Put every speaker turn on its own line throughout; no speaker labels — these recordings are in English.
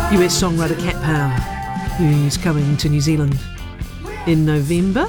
US songwriter Cat Power, who's coming to New Zealand in November.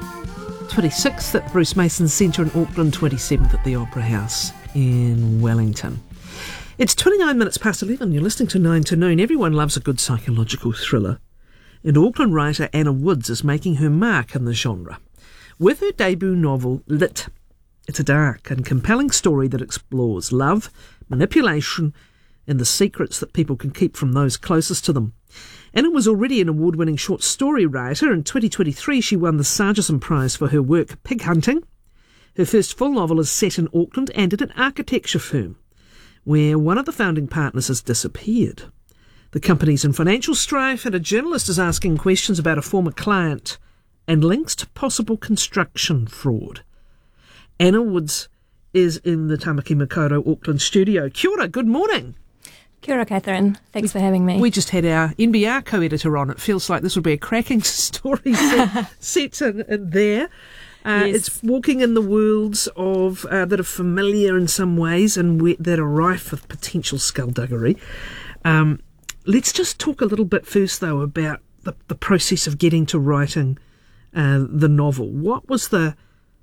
26th at Bruce Mason Centre in Auckland, 27th at the Opera House in Wellington. It's 29 minutes past 11. You're listening to 9 to Noon. Everyone loves a good psychological thriller. And Auckland writer Anna Woods is making her mark in the genre with her debut novel, Lit. It's a dark and compelling story that explores love, manipulation, and the secrets that people can keep from those closest to them. Anna was already an award-winning short story writer. In 2023, she won the Sargison Prize for her work Pig Hunting. Her first full novel is set in Auckland and at an architecture firm, where one of the founding partners has disappeared. The company's in financial strife, and a journalist is asking questions about a former client and links to possible construction fraud. Anna Woods is in the Tamaki Makaurau Auckland studio. Kia ora, good morning.
Kia ora, Catherine. Thanks for having me.
We just had our NBR co-editor on. It feels like this would be a cracking story set in there.
Yes.
It's walking in the worlds of that are familiar in some ways and that are rife with potential skullduggery. Let's just talk a little bit first, though, about the process of getting to writing the novel. What was the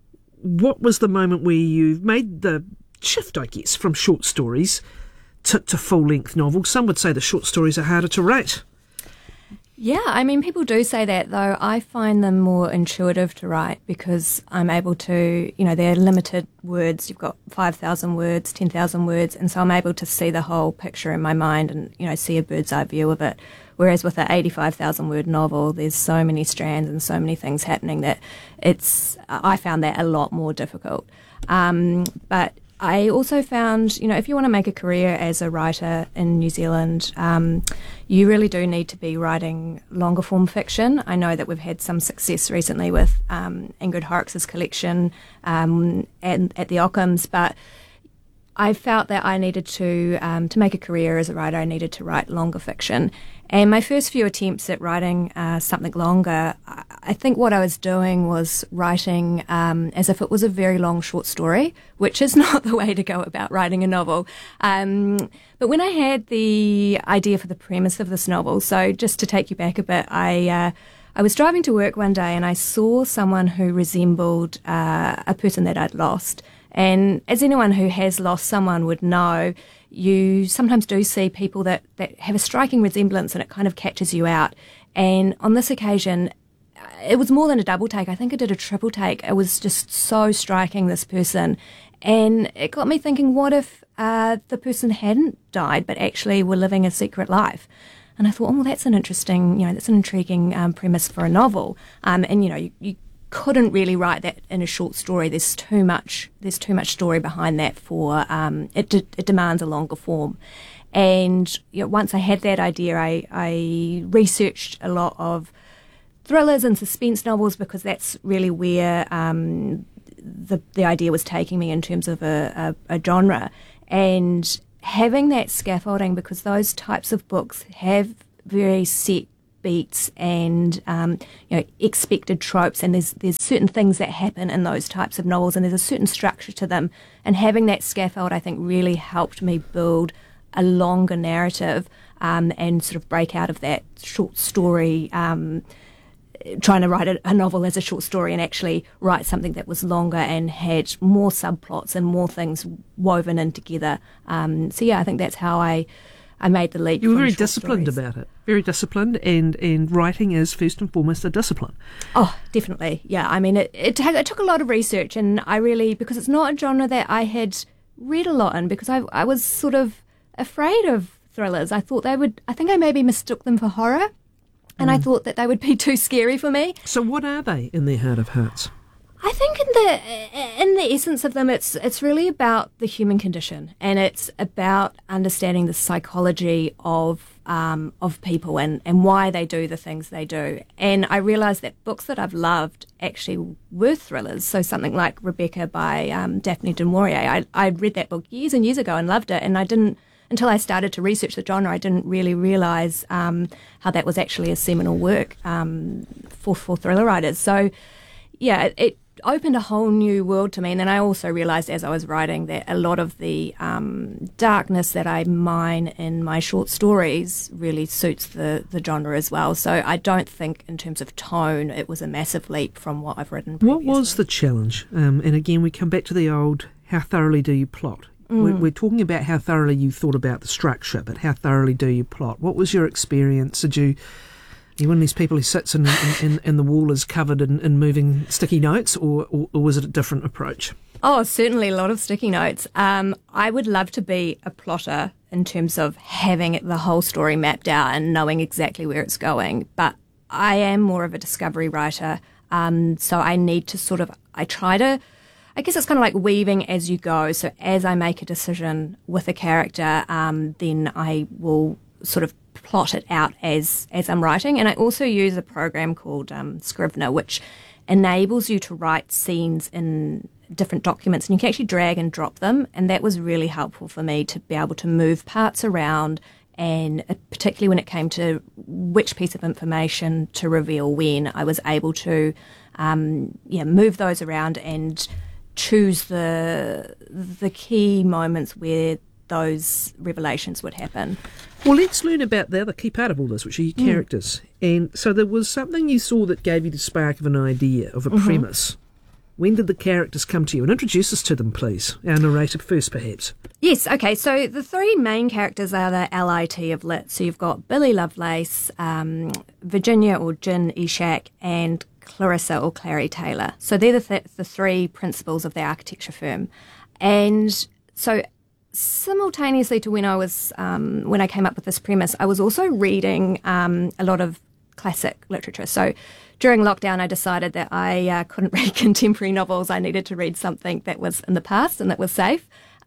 moment where you made the shift, I guess, from short stories to full-length novels? Some would say the short stories are harder to write.
Yeah, I mean, people do say that, though. I find them more intuitive to write because I'm able to, they're limited words. You've got 5,000 words, 10,000 words, and so I'm able to see the whole picture in my mind and, see a bird's eye view of it. Whereas with an 85,000 word novel, there's so many strands and so many things happening that I found that a lot more difficult. But I also found, if you want to make a career as a writer in New Zealand, you really do need to be writing longer form fiction. I know that we've had some success recently with Ingrid Horrocks' collection and at the Ockhams, but I felt that I needed to make a career as a writer, I needed to write longer fiction. And my first few attempts at writing something longer, I think what I was doing was writing as if it was a very long short story, which is not the way to go about writing a novel. But when I had the idea for the premise of this novel, so just to take you back a bit, I was driving to work one day and I saw someone who resembled a person that I'd lost. And as anyone who has lost someone would know, you sometimes do see people that have a striking resemblance and it kind of catches you out. And on this occasion, it was more than a double take. I think I did a triple take. It was just so striking, this person. And it got me thinking, what if the person hadn't died but actually were living a secret life? And I thought, well, that's an interesting, that's an intriguing premise for a novel. And, you couldn't really write that in a short story. There's too much story behind that for it demands a longer form. And once I had that idea, I researched a lot of thrillers and suspense novels because that's really where the idea was taking me in terms of a genre. And having that scaffolding, because those types of books have very set beats and expected tropes, and there's certain things that happen in those types of novels, and there's a certain structure to them. And having that scaffold, I think, really helped me build a longer narrative and sort of break out of that short story, trying to write a novel as a short story and actually write something that was longer and had more subplots and more things woven in together. I think that's how I made the leap.
You were very disciplined about it. Very disciplined, and writing is first and foremost a discipline.
Oh, definitely. Yeah, I mean, it took a lot of research, and because it's not a genre that I had read a lot in, because I was sort of afraid of thrillers. I think I maybe mistook them for horror, and I thought that they would be too scary for me.
So what are they in their heart of hearts?
I think in the essence of them, it's really about the human condition, and it's about understanding the psychology of people and why they do the things they do. And I realised that books that I've loved actually were thrillers. So something like Rebecca by Daphne du Maurier. I read that book years and years ago and loved it, and I didn't. Until I started to research the genre, I didn't really realise how that was actually a seminal work for thriller writers. So, yeah, opened a whole new world to me. And then I also realised as I was writing that a lot of the darkness that I mine in my short stories really suits the genre as well. So I don't think in terms of tone it was a massive leap from what I've written previously.
What was the challenge? And again, we come back to the old, how thoroughly do you plot? We're talking about how thoroughly you thought about the structure, but how thoroughly do you plot? What was your experience? Are you one of these people who sits and the wall is covered in moving sticky notes, or was it a different approach?
Oh, certainly a lot of sticky notes. I would love to be a plotter in terms of having the whole story mapped out and knowing exactly where it's going, but I am more of a discovery writer, so I need to I guess it's kind of like weaving as you go. So as I make a decision with a character, then I will sort of plot it out as I'm writing. And I also use a program called Scrivener, which enables you to write scenes in different documents, and you can actually drag and drop them. And that was really helpful for me to be able to move parts around, and particularly when it came to which piece of information to reveal when, I was able to move those around and choose the key moments where those revelations would happen.
Well, let's learn about the other key part of all this, which are your characters. And so there was something you saw that gave you the spark of an idea, of a premise. When did the characters come to you? And introduce us to them, please. Our narrator first, perhaps.
Yes, okay. So the three main characters are the LIT of Lit. So you've got Billy Lovelace, Virginia or Gin Eshak, and Clarissa or Clary Taylor. So they're the three principals of the architecture firm. And so simultaneously to when I came up with this premise, I was also reading a lot of classic literature. So during lockdown, I decided that I couldn't read contemporary novels. I needed to read something that was in the past and that was safe.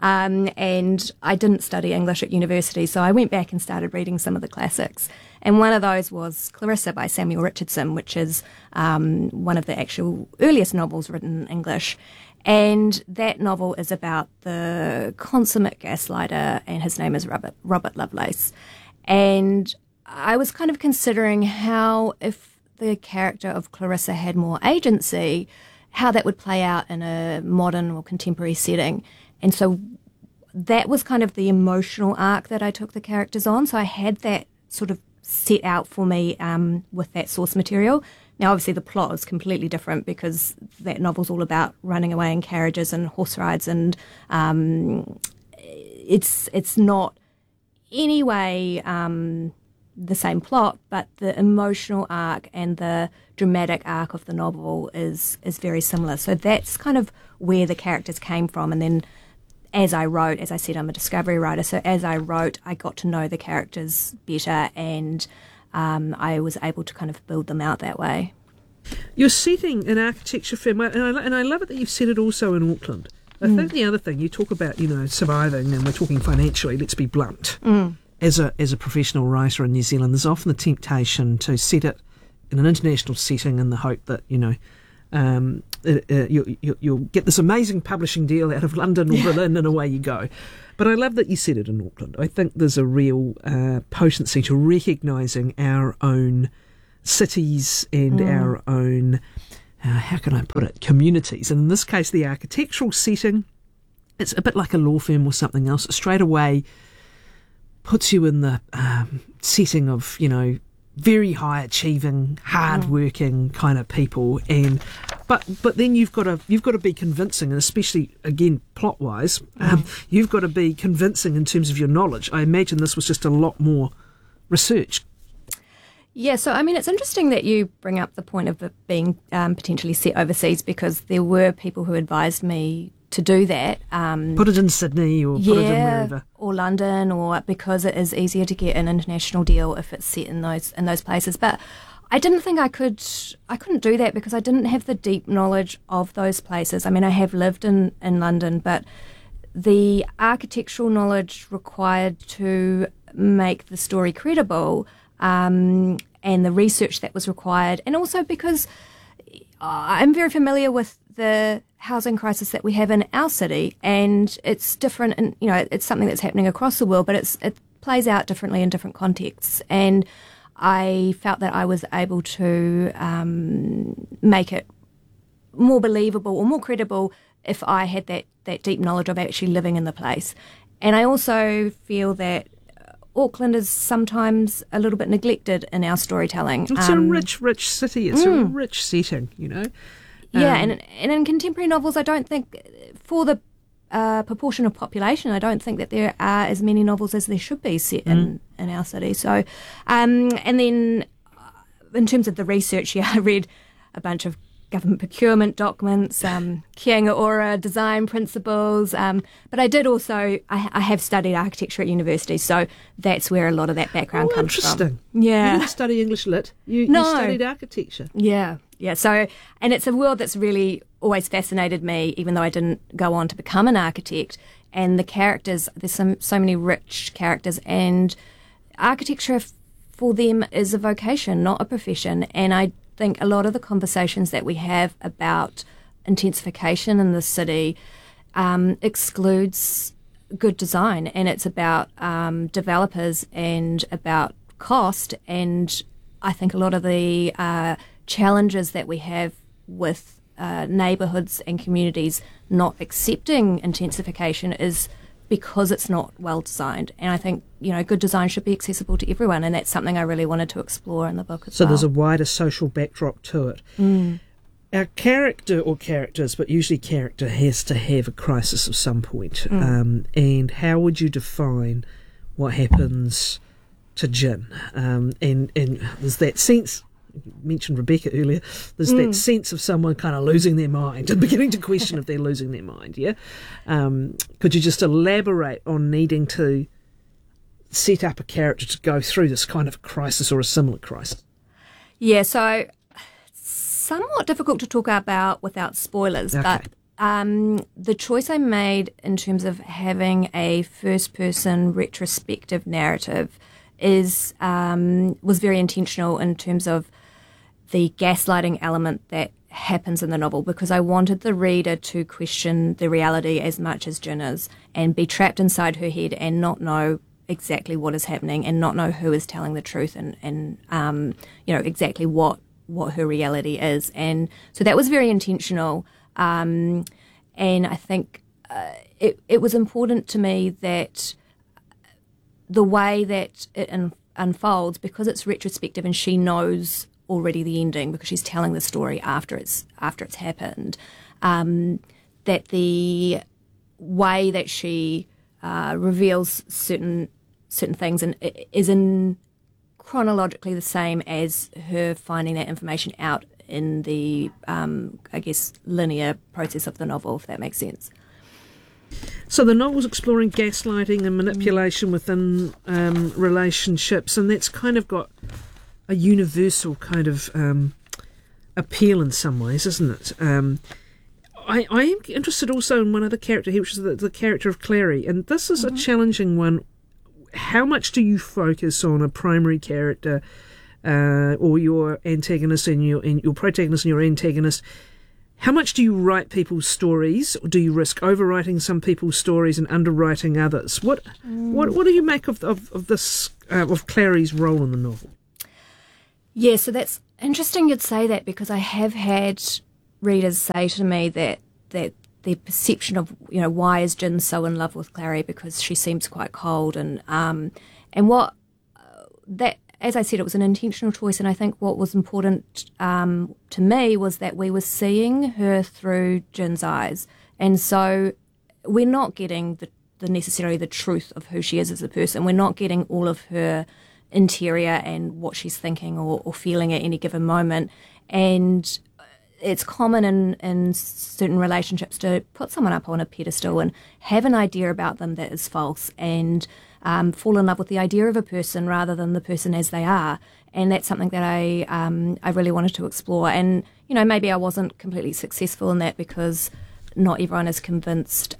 And I didn't study English at university, so I went back and started reading some of the classics. And one of those was Clarissa by Samuel Richardson, which is one of the actual earliest novels written in English. And that novel is about the consummate gaslighter, and his name is Robert Lovelace. And I was kind of considering how, if the character of Clarissa had more agency, how that would play out in a modern or contemporary setting. And so that was kind of the emotional arc that I took the characters on. So I had that sort of set out for me with that source material. Now, obviously, the plot is completely different because that novel's all about running away in carriages and horse rides, and it's not anyway the same plot, but the emotional arc and the dramatic arc of the novel is very similar. So that's kind of where the characters came from. And then as I wrote, as I said, I'm a discovery writer, so as I wrote, I got to know the characters better, and I was able to kind of build them out that way.
You're setting an architecture firm, and I love it that you've set it also in Auckland. I think the other thing, you talk about, surviving, and we're talking financially, let's be blunt. As a professional writer in New Zealand, there's often the temptation to set it in an international setting in the hope that, you'll get this amazing publishing deal out of London or Berlin, and away you go. But I love that you said it in Auckland. I think there's a real potency to recognising our own cities and our own, how can I put it, communities. And in this case, the architectural setting, it's a bit like a law firm or something else. It straight away puts you in the setting of, very high achieving, hard working kind of people, but then you've got to be convincing, and especially again plot wise, you've got to be convincing in terms of your knowledge. I imagine this was just a lot more research.
Yeah, so I mean, it's interesting that you bring up the point of it being potentially set overseas, because there were people who advised me to do that.
Put it in Sydney or put it in wherever.
Or London, or because it is easier to get an international deal if it's set in those places. But I didn't think I couldn't do that because I didn't have the deep knowledge of those places. I mean, I have lived in London, but the architectural knowledge required to make the story credible, and the research that was required, and also because I'm very familiar with the housing crisis that we have in our city, and it's different, and it's something that's happening across the world, but it plays out differently in different contexts. And I felt that I was able to make it more believable or more credible if I had that deep knowledge of actually living in the place. And I also feel that Auckland is sometimes a little bit neglected in our storytelling.
It's a rich city. It's a rich setting,
Yeah, and in contemporary novels, I don't think, for the proportion of population, I don't think that there are as many novels as there should be set in our city. So, and then in terms of the research, I read a bunch of government procurement documents, Kianga Ora design principles, but I did also, I have studied architecture at university, so that's where a lot of that background comes from.
Interesting.
Yeah.
You didn't study English Lit, you studied architecture.
Yeah, so, and it's a world that's really always fascinated me, even though I didn't go on to become an architect, and the characters, there's so many rich characters, and architecture for them is a vocation, not a profession, and I think a lot of the conversations that we have about intensification in the city excludes good design, and it's about developers and about cost. And I think a lot of the challenges that we have with neighbourhoods and communities not accepting intensification is because it's not well designed. And I think, good design should be accessible to everyone, and that's something I really wanted to explore in the book as well.
So there's a wider social backdrop to it. Our character or characters, but usually character, has to have a crisis of some point. And how would you define what happens to Jin? And there's that sense, you mentioned Rebecca earlier, there's that sense of someone kind of losing their mind and beginning to question if they're losing their mind, yeah? Could you just elaborate on needing to set up a character to go through this kind of crisis or a similar crisis?
Yeah, so somewhat difficult to talk about without spoilers, but the choice I made in terms of having a first-person retrospective narrative was very intentional in terms of the gaslighting element that happens in the novel, because I wanted the reader to question the reality as much as Jin is and be trapped inside her head and not know exactly what is happening and not know who is telling the truth and exactly what her reality is. And so that was very intentional. And I think it was important to me that the way that it unfolds, because it's retrospective and she knows already the ending because she's telling the story after it's happened, that the way that she reveals certain things and is in chronologically the same as her finding that information out in the linear process of the novel, if that makes sense.
So the novel's exploring gaslighting and manipulation within relationships, and that's kind of got a universal kind of appeal in some ways, isn't it? I am interested also in one other character here, which is the character of Clary, and this is a challenging one. How much do you focus on a primary character or your antagonist and your protagonist and your antagonist? How much do you write people's stories, or do you risk overwriting some people's stories and underwriting others? What do you make of this of Clary's role in the novel?
Yeah, so that's interesting you'd say that, because I have had readers say to me that their perception of, why is Jin so in love with Clary, because she seems quite cold, and what that, as I said, it was an intentional choice, and I think what was important to me was that we were seeing her through Jin's eyes, and so we're not getting necessarily the truth of who she is as a person. We're not getting all of her interior and what she's thinking or feeling at any given moment. And it's common in certain relationships to put someone up on a pedestal and have an idea about them that is false, and fall in love with the idea of a person rather than the person as they are. And that's something that I really wanted to explore. And, maybe I wasn't completely successful in that, because not everyone is convinced,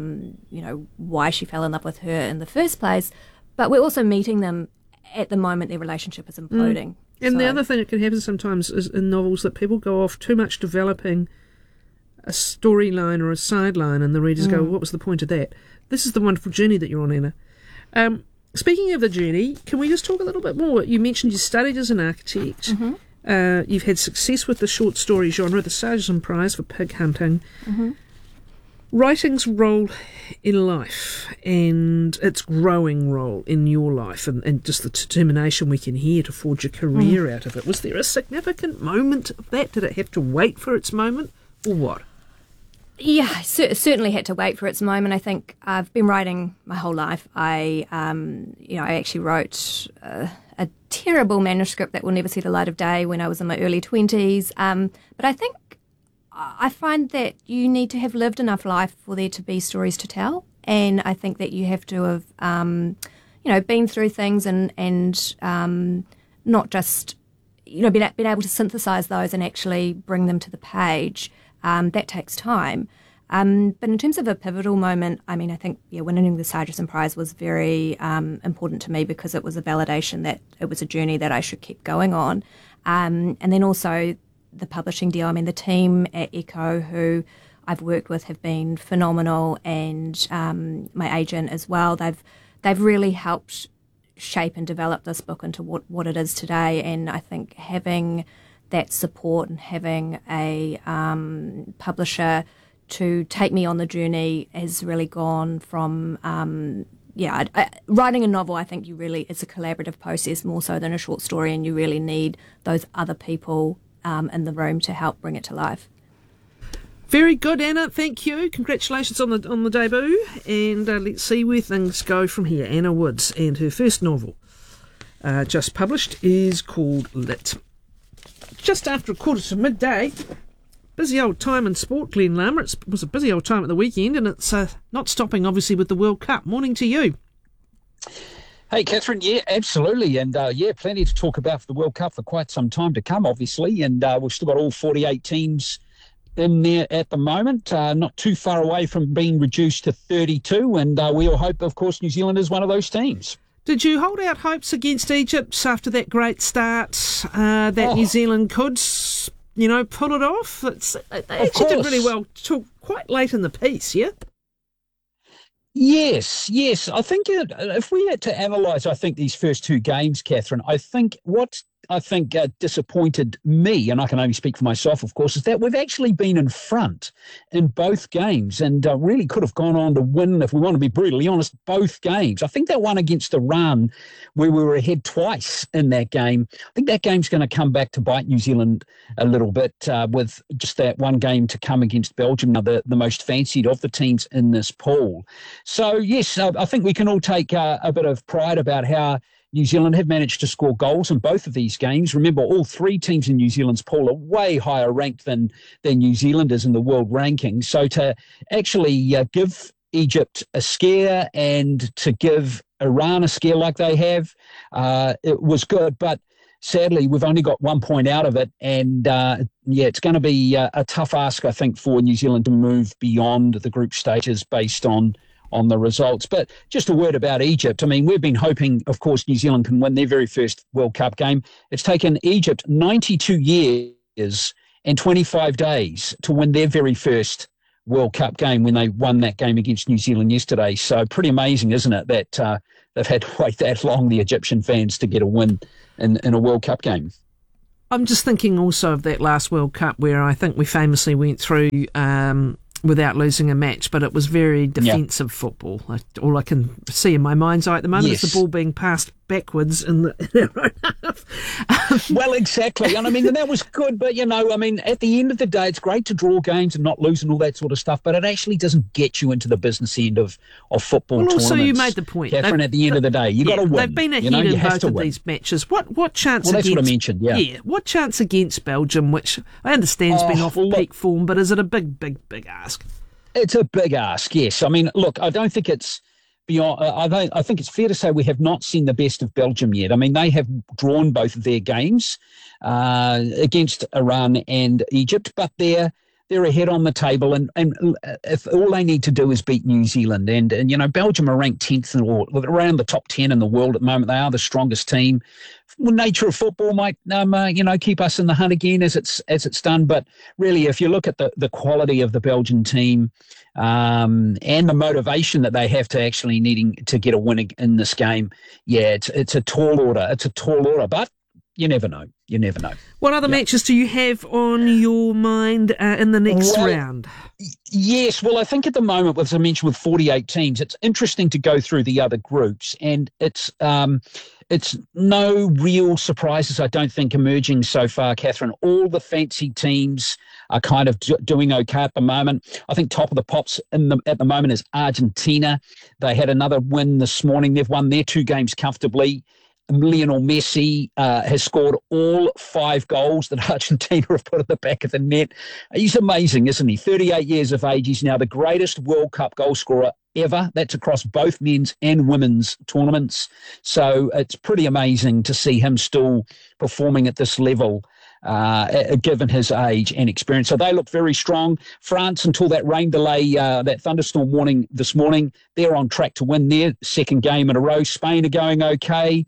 why she fell in love with her in the first place. But we're also meeting them at the moment their relationship is imploding.
And the other thing that can happen sometimes is in novels that people go off too much developing a storyline or a sideline, and the readers go, what was the point of that? This is the wonderful journey that you're on, Anna. Speaking of the journey, can we just talk a little bit more? You mentioned you studied as an architect. You've had success with the short story genre, the Sargent Prize for pig hunting.
Mm-hmm.
Writing's role in life and its growing role in your life and just the determination we can hear to forge a career out of it. Was there a significant moment of that? Did it have to wait for its moment or what?
Yeah, certainly had to wait for its moment. I think I've been writing my whole life. I actually wrote a terrible manuscript that will never see the light of day when I was in my early 20s. But I think I find that you need to have lived enough life for there to be stories to tell. And I think that you have to have, been through things and not just, been able to synthesize those and actually bring them to the page. That takes time. But in terms of a pivotal moment, I mean, I think winning the Sargent Prize was very important to me because it was a validation that it was a journey that I should keep going on. And then also the publishing deal. I mean, the team at Echo who I've worked with have been phenomenal, and my agent as well. They've really helped shape and develop this book into what it is today. And I think having that support and having a publisher to take me on the journey has really gone from, writing a novel, I think it's a collaborative process more so than a short story, and you really need those other people in the room to help bring it to life.
Very good, Anna. Thank you. Congratulations on the debut, and let's see where things go from here. Anna Woods, and her first novel, just published, is called Lit. Just after 11:45, busy old time in sport, Glenn Lama. It was a busy old time at the weekend, and it's not stopping, obviously, with the World Cup. Morning to you.
Hey, Catherine. Yeah, absolutely. And, plenty to talk about for the World Cup for quite some time to come, obviously. And we've still got all 48 teams in there at the moment, not too far away from being reduced to 32. And we all hope, of course, New Zealand is one of those teams.
Did you hold out hopes against Egypt after that great start that New Zealand could, pull it off? They actually did really well till quite late in the piece, yeah?
Yes. I think if we had to analyse, these first two games, Catherine, I think what disappointed me, and I can only speak for myself, of course, is that we've actually been in front in both games and really could have gone on to win, if we want to be brutally honest, both games. I think that one against Iran, where we were ahead twice in that game, I think that game's going to come back to bite New Zealand a little bit with just that one game to come against Belgium, now the most fancied of the teams in this pool. So, yes, I think we can all take a bit of pride about how New Zealand have managed to score goals in both of these games. Remember, all three teams in New Zealand's pool are way higher ranked than New Zealand is in the world rankings. So to actually give Egypt a scare and to give Iran a scare like they have, it was good. But sadly, we've only got 1 point out of it. And, it's going to be a tough ask, I think, for New Zealand to move beyond the group stages based on the results. But just a word about Egypt. I mean, we've been hoping, of course, New Zealand can win their very first World Cup game. It's taken Egypt 92 years and 25 days to win their very first World Cup game when they won that game against New Zealand yesterday. So pretty amazing, isn't it, that they've had to wait that long, the Egyptian fans, to get a win in a World Cup game.
I'm just thinking also of that last World Cup where I think we famously went through without losing a match, but it was very defensive football. All I can see in my mind's eye at the moment is the ball being passed backwards in their own half.
Well, exactly. And I mean, that was good, but, at the end of the day, it's great to draw games and not lose and all that sort of stuff, but it actually doesn't get you into the business end of football tournaments.
Also, you made the point,
Catherine, at the end of the day, you got to win.
They've been ahead in both of these matches. What chance
that's
against...
what I mentioned, yeah.
What chance against Belgium, which I understand has been off peak form, but is it a big ask?
It's a big ask, yes. I mean, look, I don't think it's beyond. I think it's fair to say we have not seen the best of Belgium yet. I mean, they have drawn both of their games against Iran and Egypt, but they're ahead on the table, and if all they need to do is beat New Zealand, and Belgium are ranked 10th or around the top 10 in the world at the moment. They are the strongest team. The nature of football might keep us in the hunt again as it's done, but really, if you look at the quality of the Belgian team and the motivation that they have to actually needing to get a win in this game, it's a tall order. It's a tall order, but you never know. You never know.
What other matches do you have on your mind in the next round?
Yes, well, I think at the moment, as I mentioned, with 48 teams, it's interesting to go through the other groups, and it's no real surprises, I don't think, emerging so far, Catherine. All the fancy teams are kind of doing okay at the moment. I think top of the pops at the moment is Argentina. They had another win this morning. They've won their 2 games comfortably. Lionel Messi has scored all 5 goals that Argentina have put at the back of the net. He's amazing, isn't he? 38 years of age. He's now the greatest World Cup goal scorer ever. That's across both men's and women's tournaments. So it's pretty amazing to see him still performing at this level, given his age and experience. So they look very strong. France, until that rain delay, that thunderstorm warning this morning, they're on track to win their second game in a row. Spain are going okay.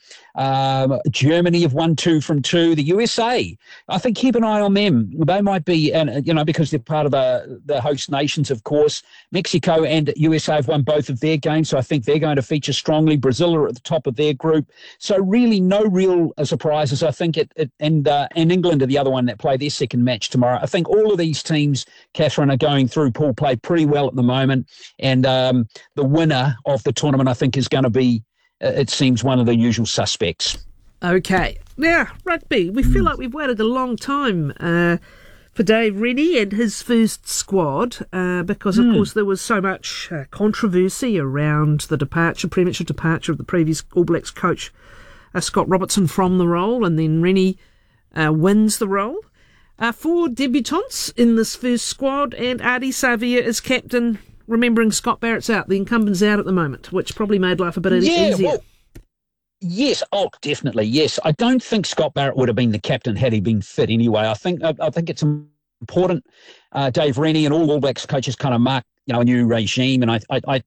Germany have won 2 from 2. The USA, I think, keep an eye on them. They might be, because they're part of the host nations, of course. Mexico and USA have won both of their games, so I think they're going to feature strongly. Brazil are at the top of their group. So really no real surprises. I think and England are the other one that play their second match tomorrow. I think all of these teams, Catherine, are going through pool play pretty well at the moment. And the winner of the tournament, I think, is going to be, it seems, one of the usual suspects.
Okay. Now, rugby. We feel like we've waited a long time for Dave Rennie and his first squad because, of course, there was so much controversy around the premature departure of the previous All Blacks coach, Scott Robertson, from the role, and then Rennie wins the role. 4 debutants in this first squad, and Ardie Savea is captain, remembering Scott Barrett's out, the incumbent's out at the moment, which probably made life a bit easier. Well,
yes, definitely, yes. I don't think Scott Barrett would have been the captain had he been fit anyway. I think it's important. Dave Rennie and all Blacks coaches kind of mark, a new regime, and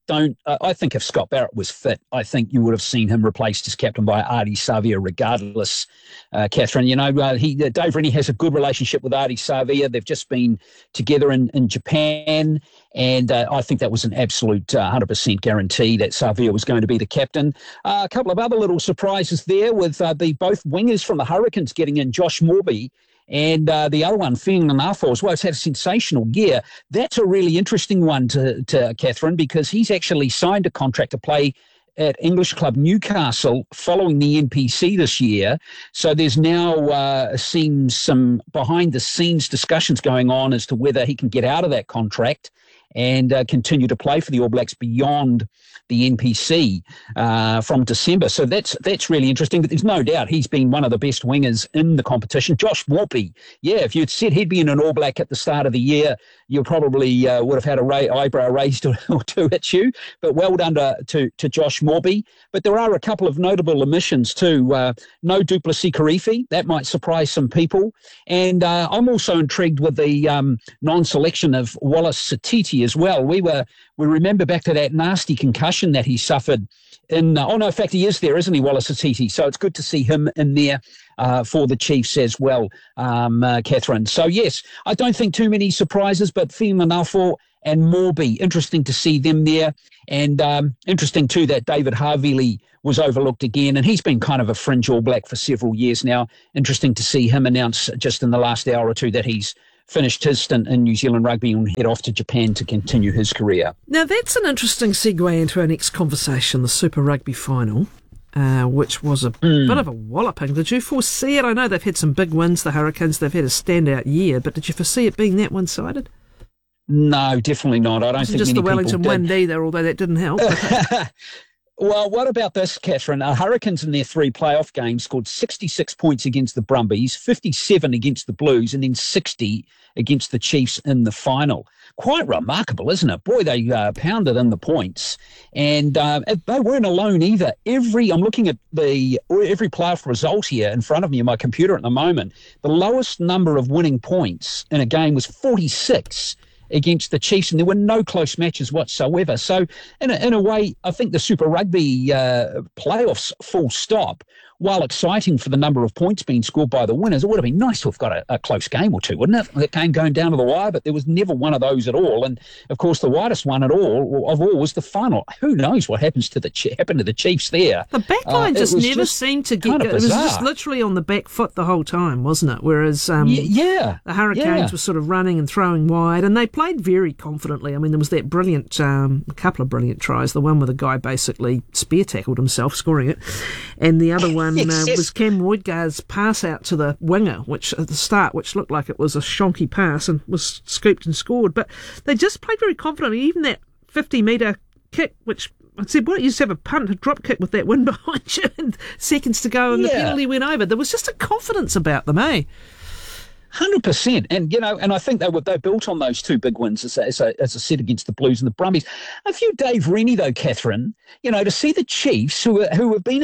I think if Scott Barrett was fit, I think you would have seen him replaced as captain by Ardie Savea regardless, Catherine. Dave Rennie has a good relationship with Ardie Savea. They've just been together in Japan, and I think that was an absolute 100% guarantee that Savea was going to be the captain. A couple of other little surprises there with both wingers from the Hurricanes getting in, Josh Morby and the other one, Fiona Nafo, as well, has had a sensational year. That's a really interesting one to Catherine, because he's actually signed a contract to play at English club Newcastle following the NPC this year. So there's now seems some behind-the-scenes discussions going on as to whether he can get out of that contract and continue to play for the All Blacks beyond the NPC from December. So that's really interesting. But there's no doubt he's been one of the best wingers in the competition. Josh Morby, if you'd said he'd be in an All Black at the start of the year, you probably would have had an eyebrow raised or two at you. But well done to Josh Morby. But there are a couple of notable omissions too. No Duplessis Karifi, that might surprise some people. And I'm also intrigued with the non-selection of Wallace Satiti as well. We remember back to that nasty concussion that he suffered in in fact he is there, isn't he, Wallace Satiti? So it's good to see him in there for the Chiefs as well, Catherine. So yes, I don't think too many surprises, but Fiona Nafo and Morby, interesting to see them there. And interesting too that David Havili was overlooked again, and he's been kind of a fringe All Black for several years now. Interesting to see him announce just in the last hour or two that he's finished his stint in New Zealand rugby and head off to Japan to continue his career.
Now that's an interesting segue into our next conversation, the Super Rugby final, which was a bit of a walloping. Did you foresee it? I know they've had some big wins, the Hurricanes, they've had a standout year, but did you foresee it being that one-sided?
No, definitely not. I don't think
just
many
the Wellington
people did.
wind either, although that didn't help.
Well, what about this, Catherine? Hurricanes in their 3 playoff games scored 66 points against the Brumbies, 57 against the Blues, and then 60 against the Chiefs in the final. Quite remarkable, isn't it? Boy, they pounded in the points. And they weren't alone either. I'm looking at every playoff result here in front of me on my computer at the moment. The lowest number of winning points in a game was 46 against the Chiefs, and there were no close matches whatsoever. So in a way, I think the Super Rugby playoffs, full stop, while exciting for the number of points being scored by the winners, it would have been nice to have got a close game or two, wouldn't it? That game going down to the wire, but there was never one of those at all. And, of course, the widest one of all was the final. Who knows what happened to the Chiefs there?
The back line just never seemed to get good. It was just literally on the back foot the whole time, wasn't it? Whereas the Hurricanes were sort of running and throwing wide, and they played very confidently. I mean, there was that brilliant, a couple of brilliant tries. The one where the guy basically spear tackled himself, scoring it, and the other one was Cam Roydgar's pass out to the winger, which at the start, which looked like it was a shonky pass and was scooped and scored. But they just played very confidently. Even that 50-metre kick, which I said, what, you used to have a punt, a drop kick with that wind behind you, and seconds to go, and the penalty went over. There was just a confidence about them, eh?
100%, and I think they built on those two big wins, as I said, against the Blues and the Brumbies. A few Dave Rennie, though, Catherine, to see the Chiefs, who have been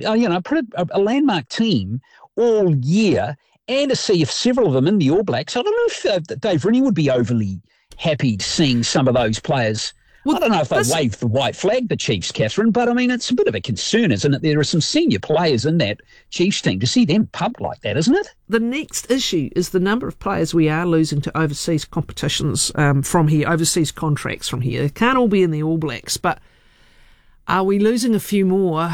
a landmark team all year, and to see if several of them in the All Blacks. I don't know if Dave Rennie would be overly happy seeing some of those players. Well, I don't know if they waved the white flag, the Chiefs, Catherine, but I mean, it's a bit of a concern, isn't it? There are some senior players in that Chiefs team. To see them pumped like that, isn't it?
The next issue is the number of players we are losing to overseas competitions from here, overseas contracts from here. They can't all be in the All Blacks, but are we losing a few more?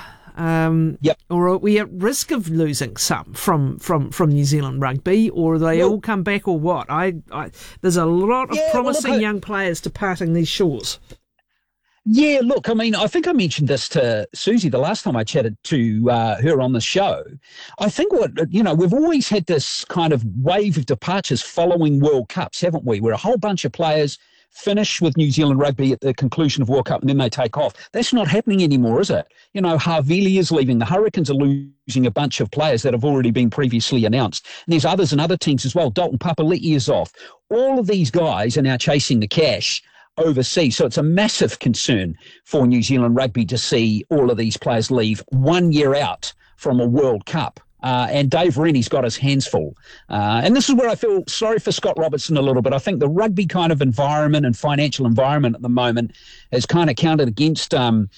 Or are we at risk of losing some from New Zealand rugby, or they all come back, or what? There's a lot of promising young players departing these shores.
Yeah, look, I mean, I think I mentioned this to Susie the last time I chatted to her on the show. I think we've always had this kind of wave of departures following World Cups, haven't we? Where a whole bunch of players finish with New Zealand rugby at the conclusion of World Cup and then they take off. That's not happening anymore, is it? Havili is leaving. The Hurricanes are losing a bunch of players that have already been previously announced. And there's others in other teams as well. Dalton Papali'i is off. All of these guys are now chasing the cash overseas. So it's a massive concern for New Zealand rugby to see all of these players leave 1 year out from a World Cup. And Dave Rennie's got his hands full. And this is where I feel sorry for Scott Robertson a little bit. I think the rugby kind of environment and financial environment at the moment has kind of counted against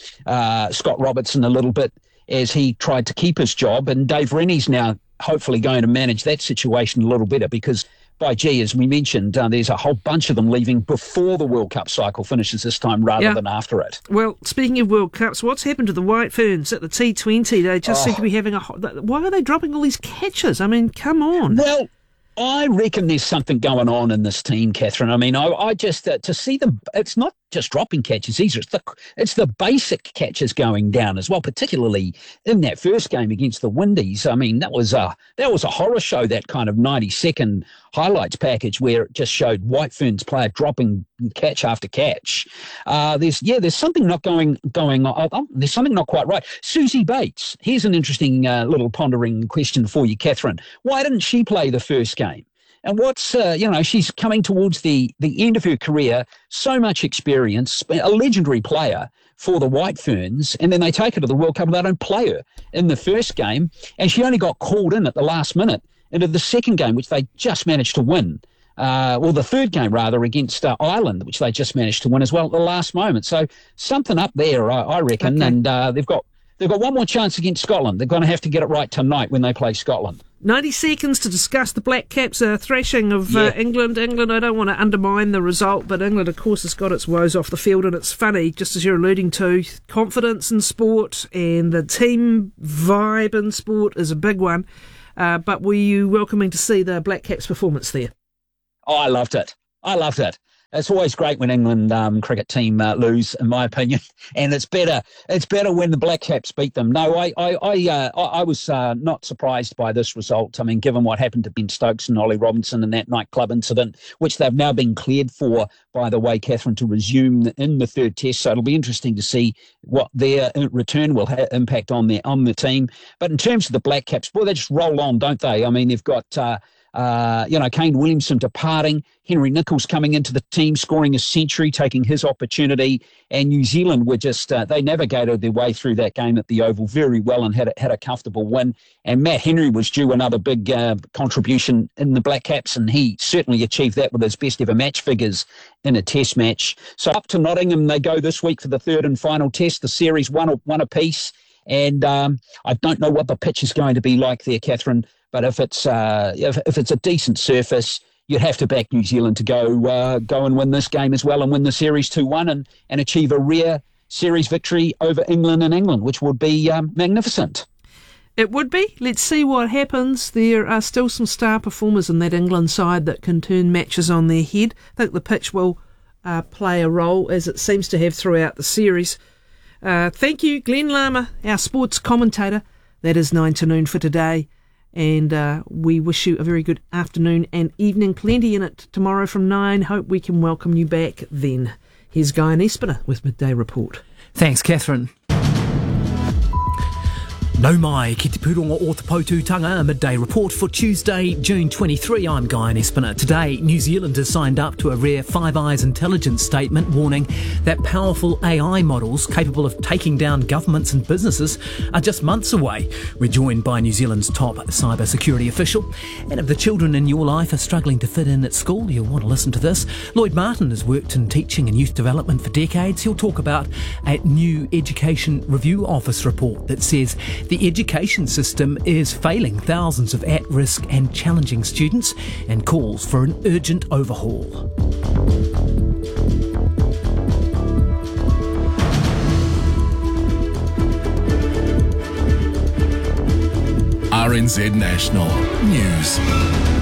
Scott Robertson a little bit as he tried to keep his job. And Dave Rennie's now hopefully going to manage that situation a little better because, by gee, as we mentioned, there's a whole bunch of them leaving before the World Cup cycle finishes this time rather than after it.
Well, speaking of World Cups, what's happened to the White Ferns at the T20? They just seem to be having why are they dropping all these catches? I mean, come on.
Well, I reckon there's something going on in this team, Catherine. I mean, I just, to see them, it's not just dropping catches either. It's the basic catches going down as well, particularly in that first game against the Windies. I mean, that was a horror show, that kind of 90-second highlights package where it just showed White Ferns player dropping catch after catch. There's something not going on. There's something not quite right. Susie Bates, here's an interesting little pondering question for you, Catherine. Why didn't she play the first game? And she's coming towards the end of her career, so much experience, a legendary player for the White Ferns, and then they take her to the World Cup and they don't play her in the first game, and she only got called in at the last minute into the second game, which they just managed to win. The third game, rather, against Ireland, which they just managed to win as well at the last moment. So something up there, I reckon, and they've got one more chance against Scotland. They're going to have to get it right tonight when they play Scotland.
90 seconds to discuss the Black Caps' thrashing of England. England, I don't want to undermine the result, but England, of course, has got its woes off the field, and it's funny, just as you're alluding to, confidence in sport and the team vibe in sport is a big one. But were you welcoming to see the Black Caps' performance there?
Oh, I loved it. It's always great when England cricket team lose, in my opinion, and it's better when the Black Caps beat them. No, I was not surprised by this result. I mean, given what happened to Ben Stokes and Ollie Robinson in that nightclub incident, which they've now been cleared for, by the way, Catherine, to resume in the third test. So it'll be interesting to see what their return will impact on the team. But in terms of the Black Caps, boy, they just roll on, don't they? I mean, they've got Kane Williamson departing, Henry Nicholls coming into the team, scoring a century, taking his opportunity, and New Zealand were just, they navigated their way through that game at the Oval very well and had a comfortable win. And Matt Henry was due another big contribution in the Black Caps, and he certainly achieved that with his best ever match figures in a test match. So up to Nottingham they go this week for the third and final test, the series one apiece. And I don't know what the pitch is going to be like there, Catherine, but if it's a decent surface, you'd have to back New Zealand to go and win this game as well and win the series 2-1 and achieve a rare series victory over England in England, which would be magnificent.
It would be. Let's see what happens. There are still some star performers in that England side that can turn matches on their head. I think the pitch will play a role, as it seems to have throughout the series. Thank you, Glenn Lama, our sports commentator. That is 9 to noon for today. And we wish you a very good afternoon and evening. Plenty in it tomorrow from 9. Hope we can welcome you back then. Here's Guy and Espiner with Midday Report.
Thanks, Catherine. Nau mai, ki te pūrongo o te Poutūtanga, a midday report for Tuesday, June 23. I'm Guy Espiner. Today, New Zealand has signed up to a rare Five Eyes intelligence statement warning that powerful AI models capable of taking down governments and businesses are just months away. We're joined by New Zealand's top cybersecurity official. And if the children in your life are struggling to fit in at school, you'll want to listen to this. Lloyd Martin has worked in teaching and youth development for decades. He'll talk about a new Education Review Office report that says the education system is failing thousands of at-risk and challenging students and calls for an urgent overhaul.
RNZ National News.